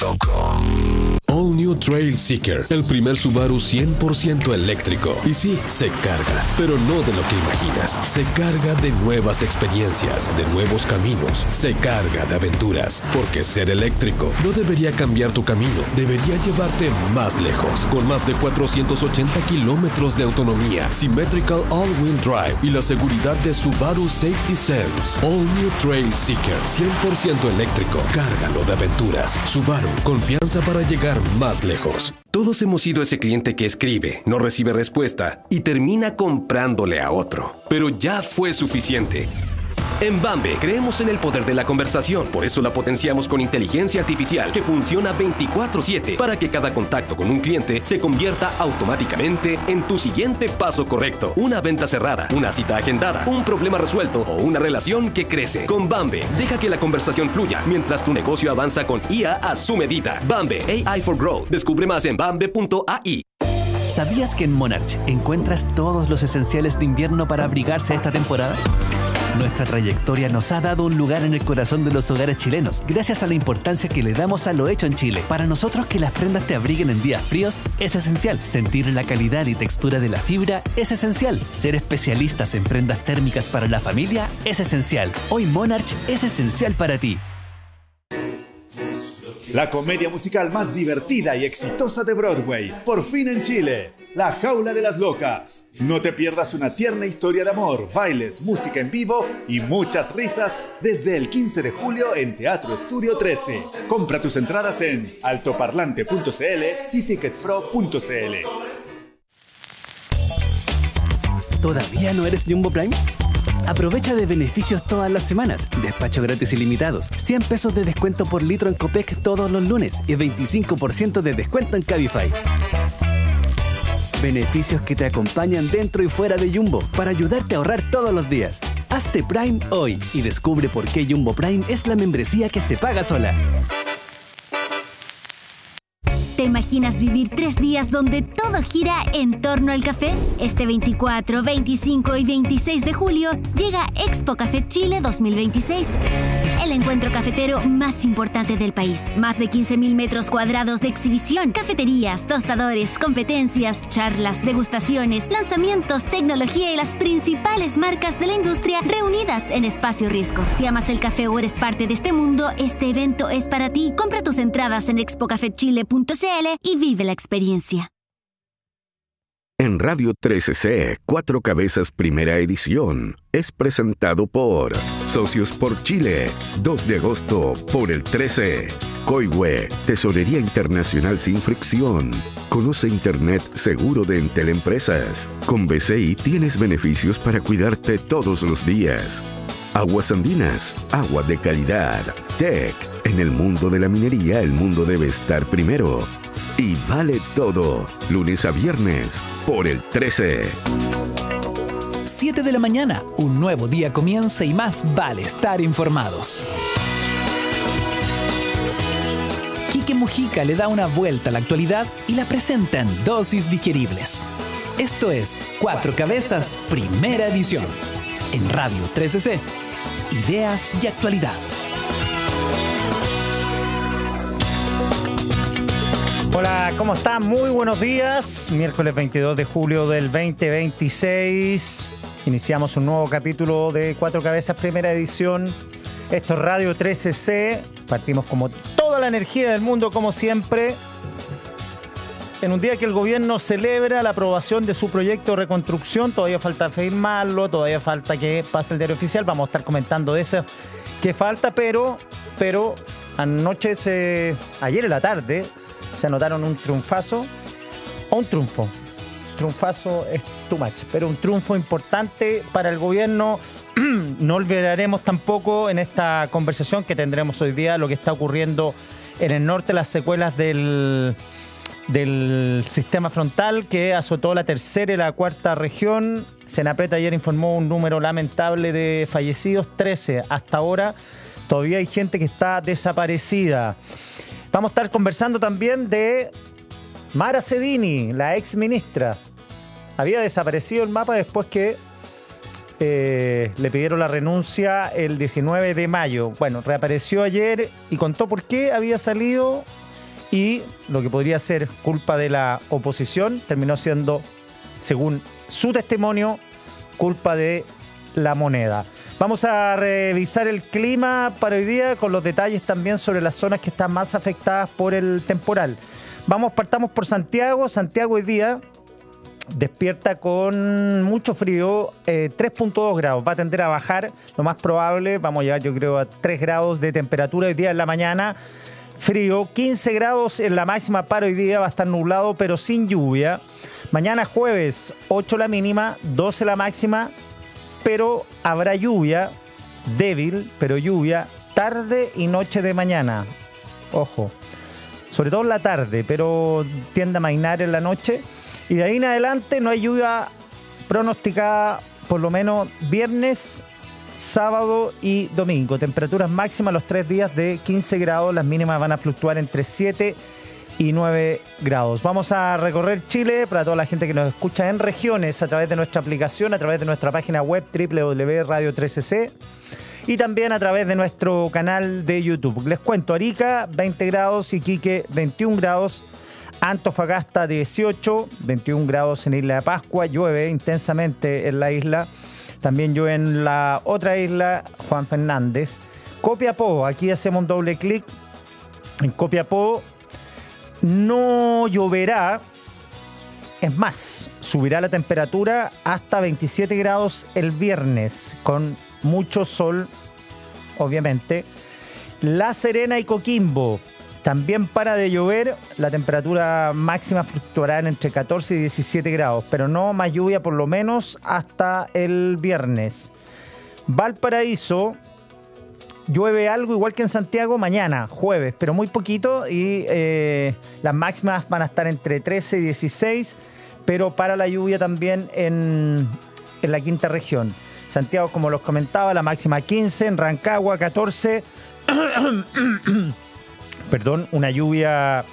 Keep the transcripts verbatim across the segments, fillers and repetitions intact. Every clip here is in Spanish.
punto com. All New Trail Seeker, el primer Subaru cien por ciento eléctrico. Y sí, se carga, pero no de lo que imaginas. Se carga de nuevas experiencias, de nuevos caminos. Se carga de aventuras. Porque ser eléctrico no debería cambiar tu camino, debería llevarte más lejos. Con más de cuatrocientos ochenta kilómetros de autonomía, Symmetrical All-Wheel Drive y la seguridad de Subaru Safety Sense. All New Trail Seeker, cien por ciento eléctrico. Cárgalo de aventuras. Subaru, confianza para llegar más lejos. Todos hemos sido ese cliente que escribe, no recibe respuesta y termina comprándole a otro. Pero ya fue suficiente. En Bambe creemos en el poder de la conversación, por eso la potenciamos con inteligencia artificial que funciona veinticuatro siete para que cada contacto con un cliente se convierta automáticamente en tu siguiente paso correcto. Una venta cerrada, una cita agendada, un problema resuelto o una relación que crece. Con Bambe, deja que la conversación fluya mientras tu negocio avanza con I A a su medida. Bambe, A I for Growth. Descubre más en bambe punto a i. ¿Sabías que en Monarch encuentras todos los esenciales de invierno para abrigarse esta temporada? Nuestra trayectoria nos ha dado un lugar en el corazón de los hogares chilenos, gracias a la importancia que le damos a lo hecho en Chile. Para nosotros, que las prendas te abriguen en días fríos es esencial. Sentir la calidad y textura de la fibra es esencial. Ser especialistas en prendas térmicas para la familia es esencial. Hoy Monarch es esencial para ti. La comedia musical más divertida y exitosa de Broadway, por fin en Chile. La Jaula de las Locas. No te pierdas una tierna historia de amor, bailes, música en vivo y muchas risas desde el quince de julio en Teatro Estudio trece. Compra tus entradas en altoparlante punto c l y ticketpro punto c l. ¿Todavía no eres Jumbo Prime? Aprovecha de beneficios todas las semanas. Despacho gratis ilimitados. cien pesos de descuento por litro en Copec todos los lunes y veinticinco por ciento de descuento en Cabify. Beneficios que te acompañan dentro y fuera de Jumbo para ayudarte a ahorrar todos los días. Hazte Prime hoy y descubre por qué Jumbo Prime es la membresía que se paga sola. ¿Te imaginas vivir tres días donde todo gira en torno al café? Este veinticuatro, veinticinco y veintiséis de julio llega Expo Café Chile dos mil veintiséis. El encuentro cafetero más importante del país. Más de quince mil metros cuadrados de exhibición, cafeterías, tostadores, competencias, charlas, degustaciones, lanzamientos, tecnología y las principales marcas de la industria reunidas en Espacio Riesgo. Si amas el café o eres parte de este mundo, este evento es para ti. Compra tus entradas en expo café chile punto c l y vive la experiencia. En Radio trece C, Cuatro Cabezas Primera Edición, es presentado por Socios por Chile, dos de agosto por el trece. Coihue, Tesorería Internacional sin fricción. Conoce Internet seguro de Entel Empresas. Con B C I tienes beneficios para cuidarte todos los días. Aguas Andinas, agua de calidad. Tech, en el mundo de la minería el mundo debe estar primero. Y vale todo, lunes a viernes, por el trece. siete de la mañana, un nuevo día comienza y más vale estar informados. Quique Mujica le da una vuelta a la actualidad y la presenta en dosis digeribles. Esto es Cuatro Cabezas, Primera Edición. En Radio trece C, ideas y actualidad. Hola, ¿cómo están? Muy buenos días. Miércoles veintidós de julio del veinte veintiséis. Iniciamos un nuevo capítulo de Cuatro Cabezas, Primera Edición. Esto es Radio trece C. Partimos como toda la energía del mundo, como siempre, en un día que el gobierno celebra la aprobación de su proyecto de reconstrucción. Todavía falta firmarlo, todavía falta que pase el diario oficial. Vamos a estar comentando eso que falta, pero, pero anoche, se, ayer en la tarde, se anotaron un triunfazo, o un triunfo. Triunfazo es too much, pero un triunfo importante para el gobierno. No olvidaremos tampoco en esta conversación que tendremos hoy día lo que está ocurriendo en el norte, las secuelas del, del sistema frontal que azotó la tercera y la cuarta región. Senapret ayer informó un número lamentable de fallecidos, trece hasta ahora. Todavía hay gente que está desaparecida. Vamos a estar conversando también de Mara Cedini, la ex ministra. Había desaparecido el mapa después que eh, le pidieron la renuncia el diecinueve de mayo. Bueno, reapareció ayer y contó por qué había salido y lo que podría ser culpa de la oposición terminó siendo, según su testimonio, culpa de la moneda. Vamos a revisar el clima para hoy día con los detalles también sobre las zonas que están más afectadas por el temporal. Vamos, partamos por Santiago. Santiago hoy día despierta con mucho frío, eh, tres punto dos grados. Va a tender a bajar, lo más probable. Vamos a llegar, yo creo, a tres grados de temperatura hoy día en la mañana. Frío, quince grados en la máxima para hoy día. Va a estar nublado, pero sin lluvia. Mañana jueves, ocho la mínima, doce la máxima. Pero habrá lluvia, débil, pero lluvia, tarde y noche de mañana. Ojo, sobre todo en la tarde, pero tiende a amainar en la noche. Y de ahí en adelante no hay lluvia pronosticada por lo menos viernes, sábado y domingo. Temperaturas máximas los tres días de quince grados, las mínimas van a fluctuar entre siete y nueve grados. Vamos a recorrer Chile para toda la gente que nos escucha en regiones a través de nuestra aplicación, a través de nuestra página web doble u doble u doble u punto radio trece ce y también a través de nuestro canal de YouTube. Les cuento, Arica veinte grados, Iquique veintiún grados, Antofagasta dieciocho, veintiún grados en Isla de Pascua, llueve intensamente en la isla, también llueve en la otra isla, Juan Fernández. Copiapó, aquí hacemos un doble clic, en Copiapó no lloverá, es más, subirá la temperatura hasta veintisiete grados el viernes, con mucho sol, obviamente. La Serena y Coquimbo, también para de llover, la temperatura máxima fluctuará entre catorce y diecisiete grados, pero no más lluvia por lo menos hasta el viernes. Valparaíso, llueve algo igual que en Santiago mañana, jueves, pero muy poquito y eh, las máximas van a estar entre trece y dieciséis, pero para la lluvia también en, en la quinta región. Santiago, como los comentaba, la máxima quince, en Rancagua catorce, perdón, una lluvia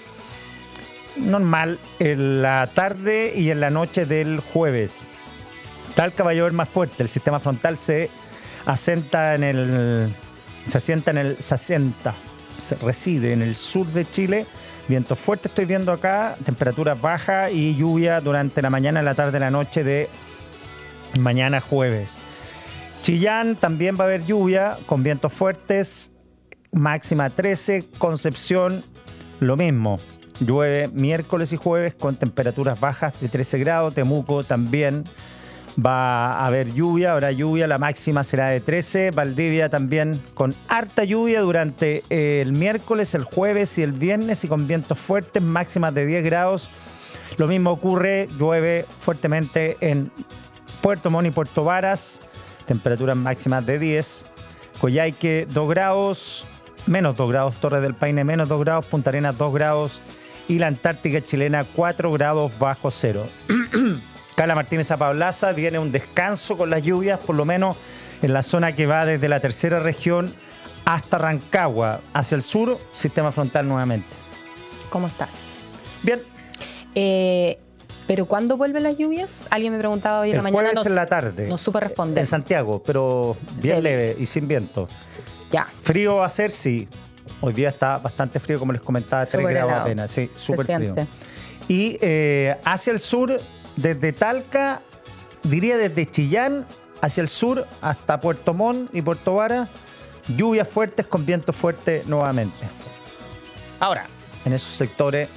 normal en la tarde y en la noche del jueves. Talca va a llover más fuerte, el sistema frontal se asenta en el... Se asienta en el, se asienta, se reside en el sur de Chile. Viento fuerte estoy viendo acá, temperaturas bajas y lluvia durante la mañana, la tarde, la noche de mañana jueves. Chillán también va a haber lluvia con vientos fuertes, máxima trece. Concepción, lo mismo. Llueve miércoles y jueves con temperaturas bajas de trece grados. Temuco también va a haber lluvia, habrá lluvia, la máxima será de trece. Valdivia también con harta lluvia durante el miércoles, el jueves y el viernes y con vientos fuertes, máximas de diez grados. Lo mismo ocurre, llueve fuertemente en Puerto Montt y Puerto Varas, temperaturas máximas de diez. Coyhaique dos grados, menos dos grados. Torres del Paine menos dos grados, Punta Arenas dos grados y la Antártica chilena cuatro grados bajo cero. Carla Martínez Apablaza, viene un descanso con las lluvias, por lo menos en la zona que va desde la tercera región hasta Rancagua. Hacia el sur, sistema frontal nuevamente. ¿Cómo estás? Bien. Eh, ¿Pero cuándo vuelven las lluvias? Alguien me preguntaba hoy en el la mañana. El jueves no, en la tarde. No supe responder. En Santiago, pero bien Dele. leve y sin viento. Ya. Frío va a ser, sí. Hoy día está bastante frío, como les comentaba, tres grados apenas. Sí, súper frío. Y eh, hacia el sur, desde Talca, diría desde Chillán hacia el sur hasta Puerto Montt y Puerto Varas, lluvias fuertes con viento fuerte nuevamente. Ahora, en esos sectores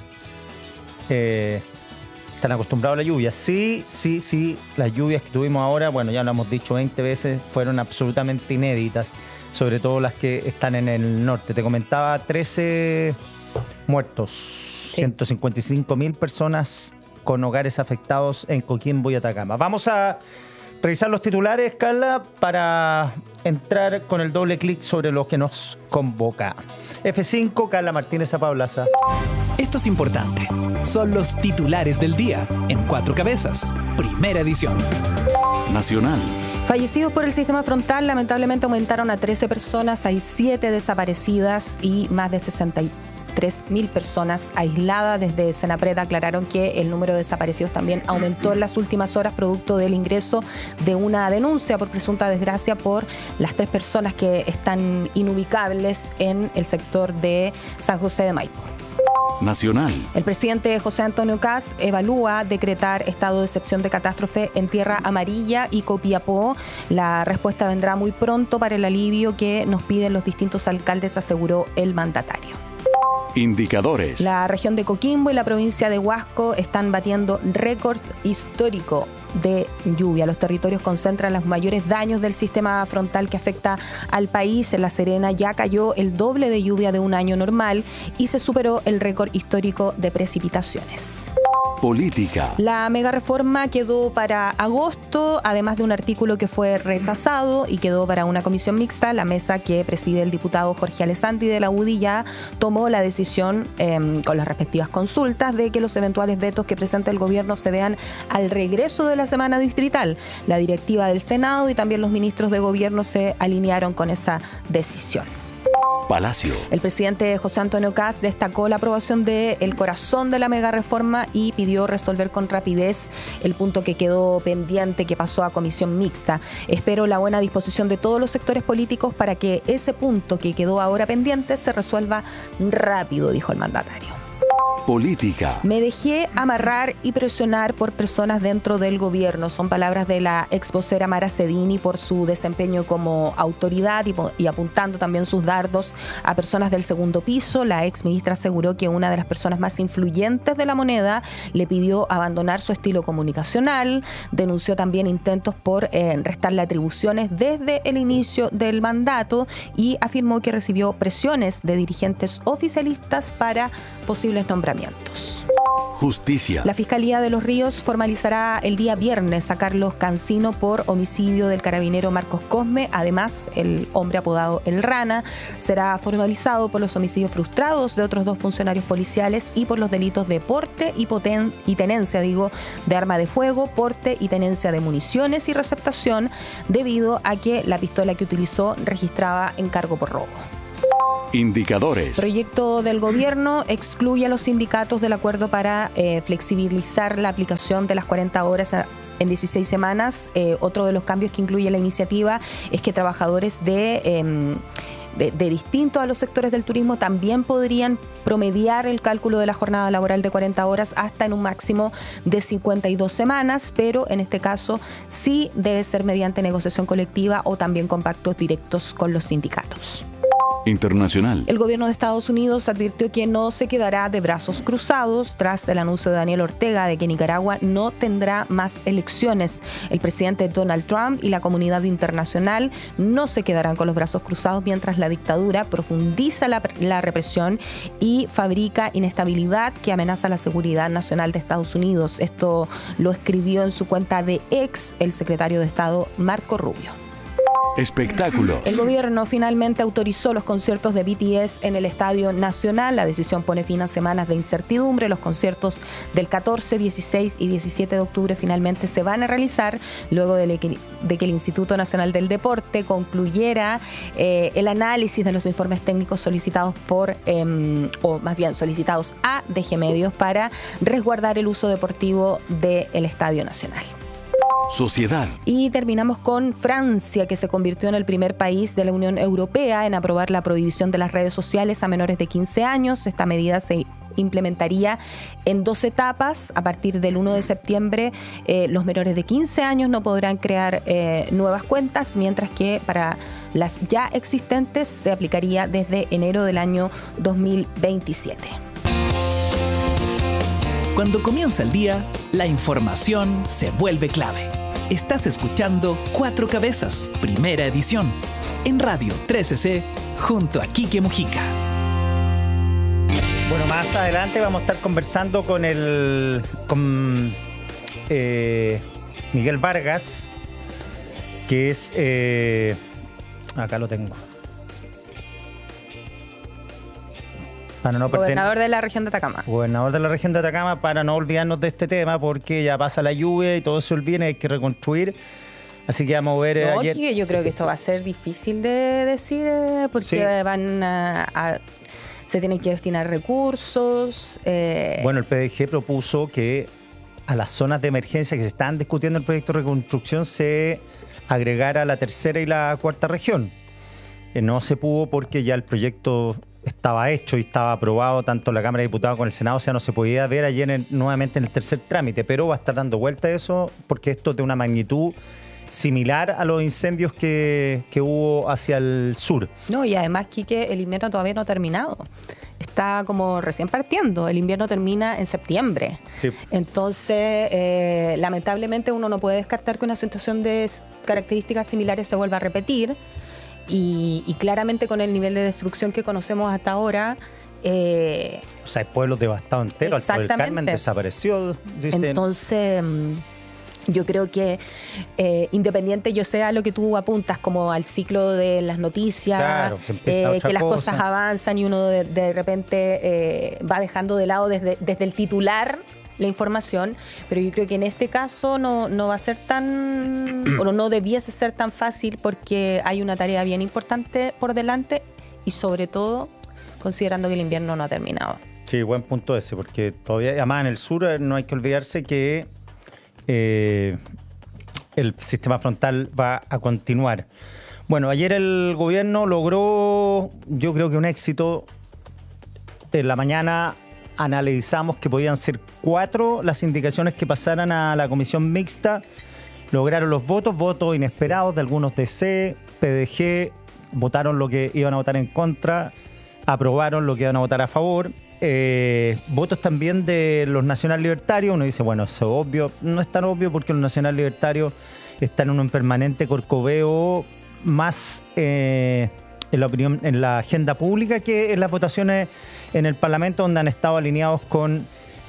eh, están acostumbrados a la lluvia. Sí, sí, sí, las lluvias que tuvimos ahora, bueno, ya lo hemos dicho veinte veces, fueron absolutamente inéditas, sobre todo las que están en el norte. Te comentaba trece muertos, sí. ciento cincuenta y cinco mil personas con hogares afectados en Coquimbo y Atacama. Vamos a revisar los titulares, Carla, para entrar con el doble clic sobre lo que nos convoca. F cinco, Carla Martínez Apablaza. Esto es importante. Son los titulares del día en Cuatro Cabezas, primera edición. Nacional. Fallecidos por el sistema frontal lamentablemente aumentaron a trece personas, hay siete desaparecidas y más de sesenta y tres mil personas aisladas. Desde Senapred aclararon que el número de desaparecidos también aumentó en las últimas horas producto del ingreso de una denuncia por presunta desgracia por las tres personas que están inubicables en el sector de San José de Maipo. Internacional. El presidente José Antonio Kast evalúa decretar estado de excepción de catástrofe en Tierra Amarilla y Copiapó. La respuesta vendrá muy pronto para el alivio que nos piden los distintos alcaldes, aseguró el mandatario. Indicadores. La región de Coquimbo y la provincia de Huasco están batiendo récord histórico de lluvia. Los territorios concentran los mayores daños del sistema frontal que afecta al país. En La Serena ya cayó el doble de lluvia de un año normal y se superó el récord histórico de precipitaciones. Política. La mega reforma quedó para agosto, además de un artículo que fue rechazado y quedó para una comisión mixta. La mesa que preside el diputado Jorge Alessandri de la U D I ya tomó la decisión, eh, con las respectivas consultas, de que los eventuales vetos que presenta el gobierno se vean al regreso de la semana distrital. La directiva del Senado y también los ministros de gobierno se alinearon con esa decisión. Palacio. El presidente José Antonio Kast destacó la aprobación del corazón de la mega reforma y pidió resolver con rapidez el punto que quedó pendiente, que pasó a comisión mixta. Espero la buena disposición de todos los sectores políticos para que ese punto que quedó ahora pendiente se resuelva rápido, dijo el mandatario. Política. Me dejé amarrar y presionar por personas dentro del gobierno. Son palabras de la ex vocera Mara Cedini por su desempeño como autoridad y, y apuntando también sus dardos a personas del segundo piso. La ex ministra aseguró que una de las personas más influyentes de la moneda le pidió abandonar su estilo comunicacional. Denunció también intentos por eh, restarle atribuciones desde el inicio del mandato y afirmó que recibió presiones de dirigentes oficialistas para posibles nombramientos. Justicia. La Fiscalía de Los Ríos formalizará el día viernes a Carlos Cancino por homicidio del carabinero Marcos Cosme. Además, el hombre apodado El Rana será formalizado por los homicidios frustrados de otros dos funcionarios policiales y por los delitos de porte y, poten- y tenencia, digo, de arma de fuego, porte y tenencia de municiones y receptación, debido a que la pistola que utilizó registraba encargo por robo. Indicadores. Proyecto del gobierno excluye a los sindicatos del acuerdo para eh, flexibilizar la aplicación de las cuarenta horas a, en dieciséis semanas. Eh, otro de los cambios que incluye la iniciativa es que trabajadores de... Eh, De, de distinto a los sectores del turismo también podrían promediar el cálculo de la jornada laboral de cuarenta horas hasta en un máximo de cincuenta y dos semanas, pero en este caso sí debe ser mediante negociación colectiva o también con pactos directos con los sindicatos. Internacional. El gobierno de Estados Unidos advirtió que no se quedará de brazos cruzados tras el anuncio de Daniel Ortega de que Nicaragua no tendrá más elecciones. El presidente Donald Trump y la comunidad internacional no se quedarán con los brazos cruzados mientras la dictadura profundiza la, la represión y fabrica inestabilidad que amenaza la seguridad nacional de Estados Unidos. Esto lo escribió en su cuenta de X el secretario de Estado Marco Rubio. Espectáculos. El gobierno finalmente autorizó los conciertos de B T S en el Estadio Nacional. La decisión pone fin a semanas de incertidumbre. Los conciertos del catorce, dieciséis y diecisiete de octubre finalmente se van a realizar luego de que, de que el Instituto Nacional del Deporte concluyera eh, el análisis de los informes técnicos solicitados por, eh, o más bien solicitados a D G Medios para resguardar el uso deportivo del Estadio Nacional. Sociedad. Y terminamos con Francia, que se convirtió en el primer país de la Unión Europea en aprobar la prohibición de las redes sociales a menores de quince años. Esta medida se implementaría en dos etapas. A partir del primero de septiembre, eh, los menores de quince años no podrán crear eh, nuevas cuentas, mientras que para las ya existentes se aplicaría desde enero del año dos mil veintisiete. Cuando comienza el día, la información se vuelve clave. Estás escuchando Cuatro Cabezas, primera edición, en Radio trece C, junto a Quique Mujica. Bueno, más adelante vamos a estar conversando con el con eh, Miguel Vargas, que es eh, acá lo tengo. Para no Gobernador de la región de Atacama. Gobernador de la región de Atacama, para no olvidarnos de este tema, porque ya pasa la lluvia y todo se olvida, hay que reconstruir. Así que vamos a ver no, ayer. Yo creo que esto va a ser difícil de decir, porque sí. van a, a se tienen que destinar recursos. Eh. Bueno, el P D G propuso que a las zonas de emergencia que se están discutiendo el proyecto de reconstrucción se agregara la tercera y la cuarta región. Eh, no se pudo porque ya el proyecto estaba hecho y estaba aprobado tanto en la Cámara de Diputados como en el Senado, o sea, no se podía ver ayer en, nuevamente en el tercer trámite, pero va a estar dando vuelta eso porque esto es de una magnitud similar a los incendios que, que hubo hacia el sur. No, y además, Quique, el invierno todavía no ha terminado. Está como recién partiendo. El invierno termina en septiembre. Sí. Entonces, eh, lamentablemente uno no puede descartar que una situación de características similares se vuelva a repetir. Y, y claramente con el nivel de destrucción que conocemos hasta ahora... Eh, o sea, hay pueblos devastados enteros. El Carmen desapareció. Dicen. Entonces... Yo creo que eh, independiente yo sea lo que tú apuntas como al ciclo de las noticias, claro, que, eh, que las cosa. cosas avanzan y uno de, de repente eh, va dejando de lado desde, desde el titular la información, pero yo creo que en este caso no, no va a ser tan, o no debiese ser tan fácil porque hay una tarea bien importante por delante y sobre todo considerando que el invierno no ha terminado. Sí, buen punto ese, porque todavía, además en el sur no hay que olvidarse que Eh, el sistema frontal va a continuar. Bueno, ayer el gobierno logró, yo creo que un éxito. En la mañana analizamos que podían ser cuatro las indicaciones que pasaran a la comisión mixta. Lograron los votos, votos inesperados de algunos D C, P D G, votaron lo que iban a votar en contra, aprobaron lo que iban a votar a favor. Eh, votos también de los nacional libertarios. Uno dice, bueno, eso es obvio. No es tan obvio porque los nacional libertarios están en un permanente corcoveo más eh, en la opinión, en la agenda pública que en las votaciones en el Parlamento, donde han estado alineados con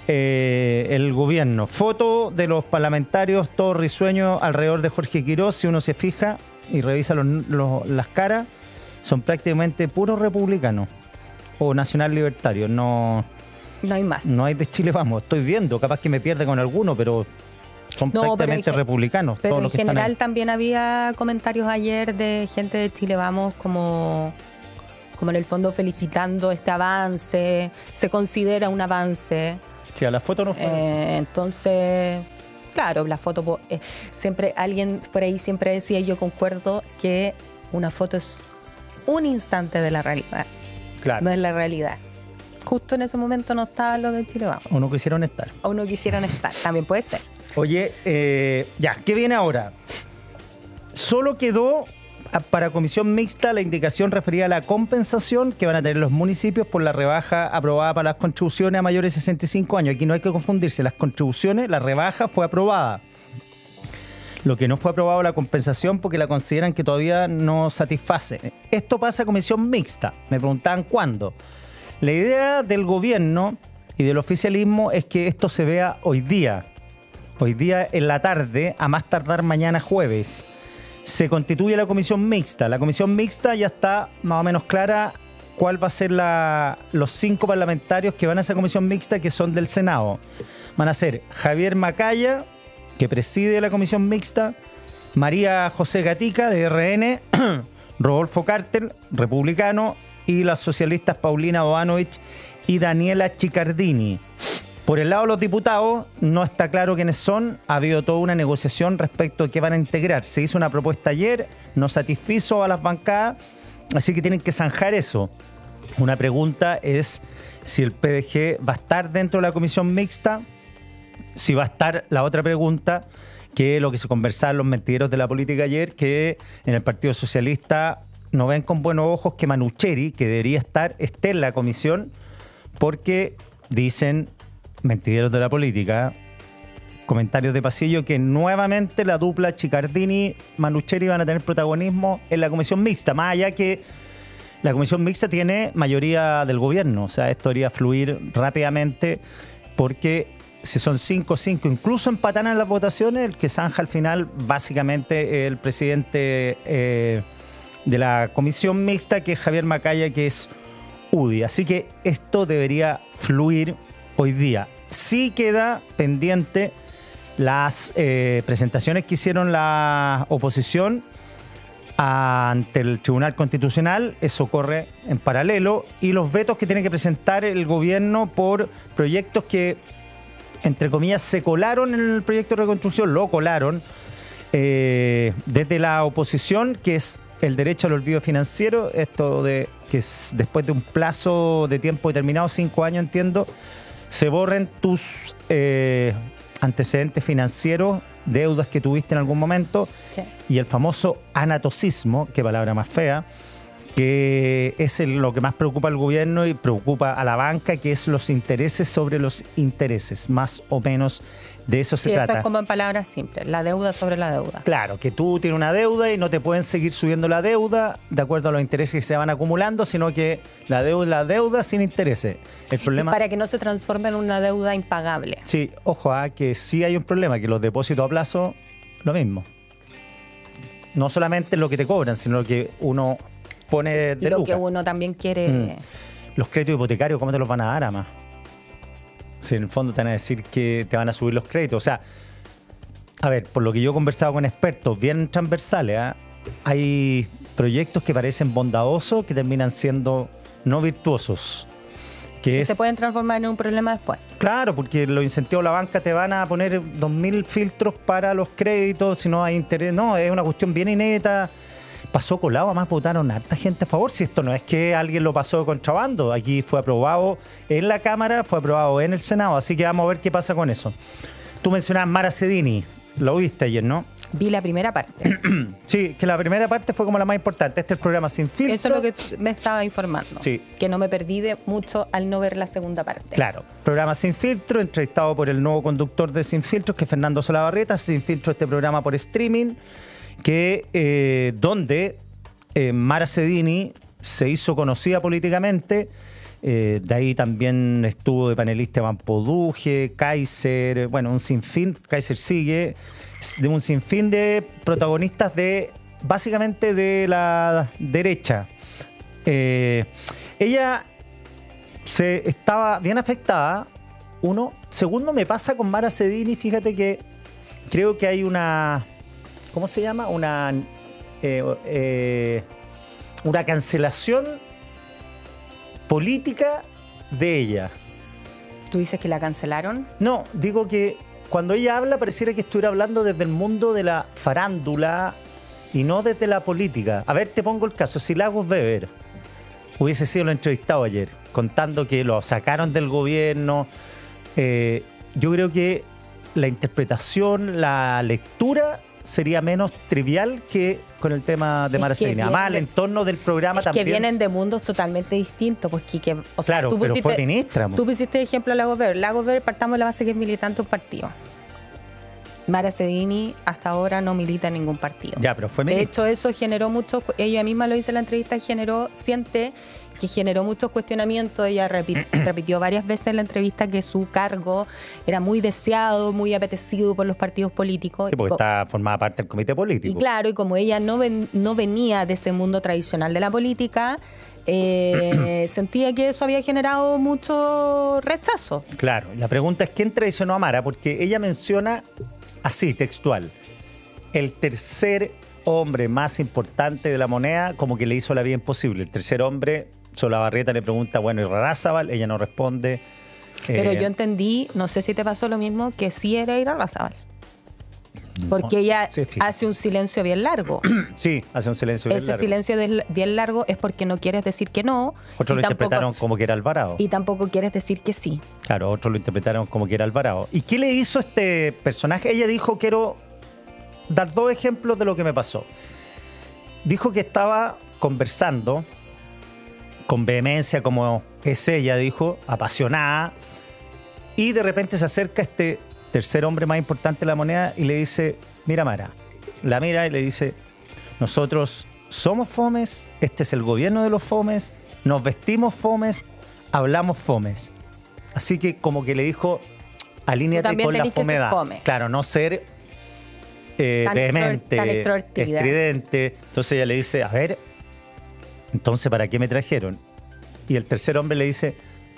eh, el gobierno. Foto de los parlamentarios, todos risueños alrededor de Jorge Quiroz. Si uno se fija y revisa los, los, las caras, son prácticamente puros republicanos o nacional libertario, no, no hay más. No hay de Chile Vamos, estoy viendo, capaz que me pierde con alguno, pero son no, prácticamente pero en, republicanos. Pero todos en los que general están también había comentarios ayer de gente de Chile Vamos como, como en el fondo felicitando este avance, se considera un avance. Sí, a la foto no fue. Eh, entonces, claro, la foto, eh, siempre alguien por ahí siempre decía, y yo concuerdo, que una foto es un instante de la realidad. Claro. No es la realidad. Justo en ese momento no estaban los de Chile Vamos. O no quisieron estar. O no quisieron estar. También puede ser. Oye, eh, ya, ¿qué viene ahora? Solo quedó para comisión mixta la indicación referida a la compensación que van a tener los municipios por la rebaja aprobada para las contribuciones a mayores de sesenta y cinco años. Aquí no hay que confundirse. Las contribuciones, la rebaja fue aprobada. Lo que no fue aprobado es la compensación porque la consideran que todavía no satisface. Esto pasa a comisión mixta. Me preguntaban cuándo. La idea del gobierno y del oficialismo es que esto se vea hoy día. Hoy día en la tarde, a más tardar mañana jueves. Se constituye la comisión mixta. La comisión mixta ya está más o menos clara cuál va a ser la, los cinco parlamentarios que van a esa comisión mixta, que son del Senado. Van a ser Javier Macaya, que preside la comisión mixta, María José Gatica, de R N, Rodolfo Carter, republicano, y las socialistas Paulina Boanovich y Daniela Chicardini. Por el lado de los diputados, no está claro quiénes son. Ha habido toda una negociación respecto a qué van a integrar. Se hizo una propuesta ayer, no satisfizo a las bancadas, así que tienen que zanjar eso. Una pregunta es si el P D G va a estar dentro de la comisión mixta. Si va a estar la otra pregunta, que es lo que se conversaba en los mentideros de la política ayer, que en el Partido Socialista no ven con buenos ojos que Manucheri, que debería estar, esté en la comisión, porque dicen mentideros de la política, comentarios de pasillo, que nuevamente la dupla Chicardini-Manucheri van a tener protagonismo en la comisión mixta, más allá que la comisión mixta tiene mayoría del gobierno. O sea, esto debería fluir rápidamente porque si son cinco cinco, incluso empatan en las votaciones, el que zanja al final básicamente el presidente eh, de la comisión mixta, que es Javier Macaya, que es U D I. Así que esto debería fluir hoy día. Sí queda pendiente las eh, presentaciones que hicieron la oposición ante el Tribunal Constitucional. Eso corre en paralelo, y los vetos que tiene que presentar el gobierno por proyectos que, entre comillas, se colaron en el proyecto de reconstrucción, lo colaron eh, desde la oposición, que es el derecho al olvido financiero, esto de que s- después de un plazo de tiempo determinado, cinco años entiendo, se borren tus eh, antecedentes financieros, deudas que tuviste en algún momento, Sí. y el famoso anatocismo, qué palabra más fea, que es el- lo que más preocupa al gobierno y preocupa a la banca, que es los intereses sobre los intereses, más o menos de eso se Sí, eso trata. es como en palabras simples, la deuda sobre la deuda. Claro, que tú tienes una deuda y no te pueden seguir subiendo la deuda de acuerdo a los intereses que se van acumulando, sino que la deuda es la deuda sin intereses. El problema... Para que no se transforme en una deuda impagable. Sí, ojo, ah, que sí hay un problema, que los depósitos a plazo, lo mismo. No solamente lo que te cobran, sino lo que uno pone de Lo lucas. que uno también quiere. Mm. Los créditos hipotecarios, ¿cómo te los van a dar, además? Si en el fondo te van a decir que te van a subir los créditos. O sea, a ver, por lo que yo he conversado con expertos bien transversales, ¿ah? Hay proyectos que parecen bondadosos que terminan siendo no virtuosos. Que Que es, se pueden transformar en un problema después. Claro, porque los incentivos de la banca te van a poner dos mil filtros para los créditos, si no hay interés. No, es una cuestión bien inédita. Pasó colado, además votaron harta gente a favor. Si esto no es que alguien lo pasó de contrabando, aquí fue aprobado en la Cámara, fue aprobado en el Senado, así que vamos a ver qué pasa con eso. Tú mencionabas Mara Cedini, lo viste ayer, ¿no? Vi la primera parte. Sí, que la primera parte fue como la más importante. Este es el programa Sin Filtro. Eso es lo que t- me estaba informando. Sí. Que no me perdí de mucho al no ver la segunda parte. Claro, programa Sin Filtro, entrevistado por el nuevo conductor de Sin Filtro, que es Fernando Solabarrieta. Sin Filtro, este programa por streaming, que eh, donde eh, Mara Cedini se hizo conocida políticamente. Eh, de ahí también estuvo de panelista Iván Poduje, Kaiser, bueno, un sinfín, Kaiser sigue, de un sinfín de protagonistas de, básicamente de la derecha. Eh, ella se estaba bien afectada, uno. Segundo, me pasa con Mara Cedini, fíjate que creo que hay una, ¿cómo se llama? Una, eh, eh, una cancelación política de ella. ¿Tú dices que la cancelaron? No, digo que cuando ella habla pareciera que estuviera hablando desde el mundo de la farándula y no desde la política. A ver, te pongo el caso. Si Lagos Weber hubiese sido el entrevistado ayer, contando que lo sacaron del gobierno, eh, yo creo que la interpretación, la lectura sería menos trivial que con el tema de Es Mara que Cedini. Además, el vienen de- entorno del programa Es también... que vienen de mundos totalmente distintos, pues Quique. O sea, Claro, tú pero pusiste, fue ministra, mo. Tú pusiste de ejemplo a Lagos Ver. Lagos Ver, partamos de la base que es militante de un partido. Mara Cedini hasta ahora no milita en ningún partido. Ya, pero fue De ministra. hecho, eso generó mucho, ella misma lo dice en la entrevista, generó, siente que generó muchos cuestionamientos. Ella repi- repitió varias veces en la entrevista que su cargo era muy deseado, muy apetecido por los partidos políticos. Sí, porque Co- está formada parte del comité político. Y claro, y como ella no, ven- no venía de ese mundo tradicional de la política, eh, sentía que eso había generado mucho rechazo. Claro, la pregunta es ¿quién traicionó a Mara? Porque ella menciona así, textual, el tercer hombre más importante de la moneda como que le hizo la vida imposible. El tercer hombre, Solabarrieta le pregunta, bueno, ¿y Razabal? Ella no responde. Pero Eh, yo entendí, no sé si te pasó lo mismo, que sí era Irarrázaval. Porque no, ella sí, fíjate. hace un silencio bien largo. Sí, hace un silencio bien Ese largo. silencio del- bien largo es porque no quieres decir que no. Otros y lo tampoco- interpretaron como que era Alvarado. Y tampoco quieres decir que sí. Claro, otros lo interpretaron como que era Alvarado. ¿Y qué le hizo este personaje? Ella dijo, quiero dar dos ejemplos de lo que me pasó. Dijo que estaba conversando con vehemencia, como es ella, dijo, apasionada, y de repente se acerca este tercer hombre más importante de la moneda y le dice, mira Mara, la mira y le dice, nosotros somos fomes, este es el gobierno de los fomes, nos vestimos fomes, hablamos fomes. Así que como que le dijo, alíneate también con la tenés que ser fomedad. fome. Claro, no ser eh, Tan vehemente, extro- tan extrovertida. estridente. Entonces ella le dice, a ver, entonces ¿para qué me trajeron? Y el tercer hombre le dice,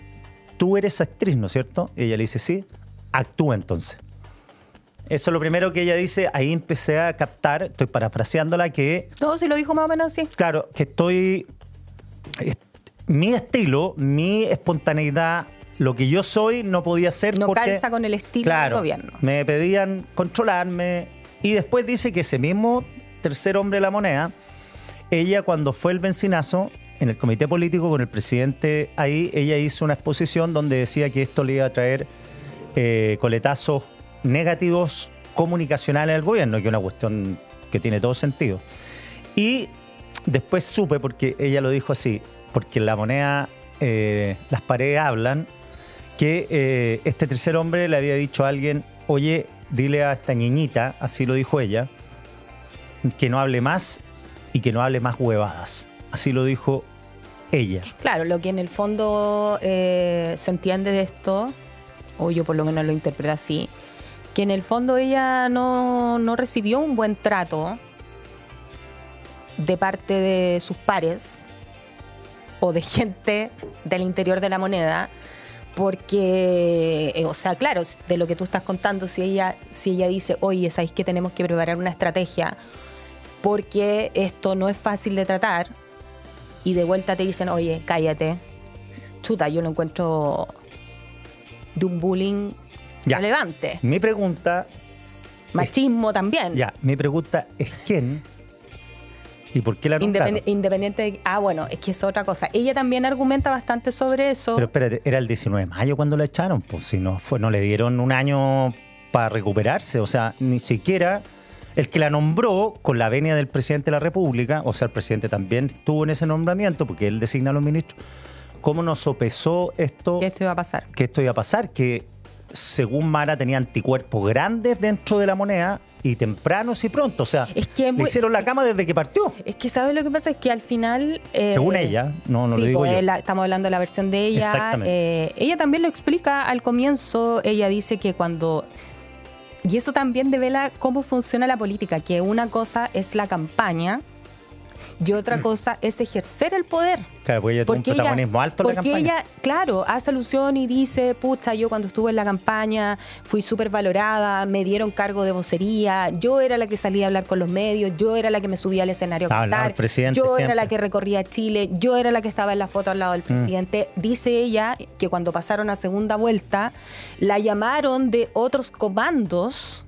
tú eres actriz, ¿no es cierto? Y ella le dice, sí, actúa entonces. Eso es lo primero que ella dice. Ahí empecé a captar, estoy parafraseándola, que Todo si lo dijo más o menos así. claro, que estoy... est- mi estilo, mi espontaneidad, lo que yo soy no podía ser No porque... calza con el estilo claro, del gobierno. me pedían controlarme y después dice que ese mismo tercer hombre de la moneda ella cuando fue el bencinazo, en el comité político con el presidente ahí, ella hizo una exposición donde decía que esto le iba a traer eh, coletazos negativos comunicacionales al gobierno, que es una cuestión que tiene todo sentido. Y después supe, porque ella lo dijo así, porque en La Moneda, eh, las paredes hablan, que eh, este tercer hombre le había dicho a alguien, oye, dile a esta niñita, así lo dijo ella, que no hable más y que no hable más huevadas. Así lo dijo ella. Claro, lo que en el fondo eh, se entiende de esto, o yo por lo menos lo interpreto así, que en el fondo ella no, no recibió un buen trato de parte de sus pares o de gente del interior de La Moneda, porque, eh, o sea, claro, de lo que tú estás contando, si ella, si ella dice, oye, ¿sabéis que tenemos que preparar una estrategia porque esto no es fácil de tratar? Y de vuelta te dicen, oye, cállate. Chuta, yo lo encuentro de un bullying ya. relevante. Mi pregunta... Machismo es, también. Ya, mi pregunta es quién y por qué la nombraron. Independ- Independiente de... Ah, bueno, es que es otra cosa. Ella también argumenta bastante sobre eso. Pero espérate, era el diecinueve de mayo cuando la echaron. Pues si no, fue, no le dieron un año para recuperarse. O sea, ni siquiera... El que la nombró con la venia del presidente de la República, o sea, el presidente también estuvo en ese nombramiento porque él designa a los ministros. ¿Cómo nos sopesó esto? Que esto iba a pasar. Que esto iba a pasar, que según Mara tenía anticuerpos grandes dentro de La Moneda y tempranos y pronto. O sea, es que le hicieron la cama desde que partió. Es que, ¿sabes lo que pasa? Es que al final... Eh, según ella, no, no sí, lo digo pues, yo. La, estamos hablando de la versión de ella. Exactamente. Eh, ella también lo explica al comienzo. Ella dice que cuando... Y eso también devela cómo funciona la política, que una cosa es la campaña y otra cosa es ejercer el poder. Claro, porque ella tuvo un protagonismo alto en la campaña. Porque ella, claro, hace alusión y dice, pucha, yo cuando estuve en la campaña fui súper valorada, me dieron cargo de vocería, yo era la que salía a hablar con los medios, yo era la que me subía al escenario a cantar, yo siempre. era la que recorría Chile, yo era la que estaba en la foto al lado del presidente. Mm. Dice ella que cuando pasaron a segunda vuelta, la llamaron de otros comandos